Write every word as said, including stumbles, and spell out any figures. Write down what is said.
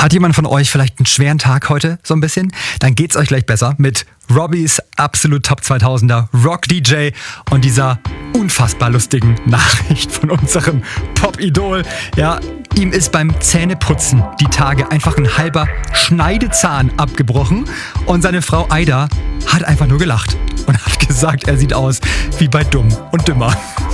Hat jemand von euch vielleicht einen schweren Tag heute, so ein bisschen? Dann geht's euch gleich besser mit Robbys absolut Top zweitausender Rock D J und dieser unfassbar lustigen Nachricht von unserem Pop-Idol. Ja, ihm ist beim Zähneputzen die Tage einfach ein halber Schneidezahn abgebrochen und seine Frau Aida hat einfach nur gelacht und hat gesagt, er sieht aus wie bei Dumm und Dümmer.